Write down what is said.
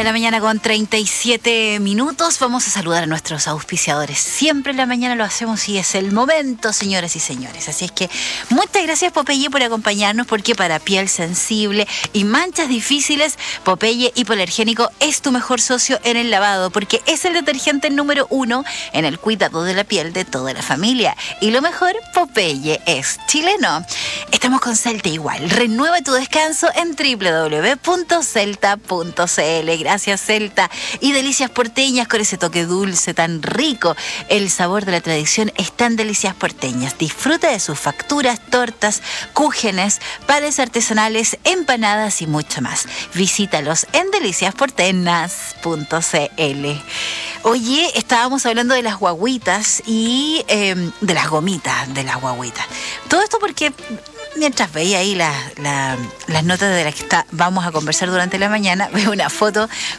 la mañana con 37 minutos. Vamos a saludar a nuestros auspiciadores. Siempre en la mañana lo hacemos y es el momento, señoras y señores. Así es que muchas gracias, Popeye, por acompañarnos, porque para piel sensible y manchas difíciles, Popeye Hipoalergénico es tu mejor socio en el lavado, porque es el detergente número 1 en el cuidado de la piel de toda la familia. Y lo mejor, Popeye es chileno. Estamos con Celta igual. Renueva tu descanso en www.celta.cl. Gracias, Celta. Y delicias porteñas con ese toque dulce tan rico. El sabor de la tradición está en Delicias Porteñas. Disfruta de sus facturas, tortas, cúgenes, panes artesanales, empanadas y mucho más. Visítalos en deliciasporteñas.cl. Oye, estábamos hablando de las guagüitas y de las gomitas de las guagüitas. Todo esto porque mientras veía ahí las notas de las que vamos a conversar durante la mañana, veo una foto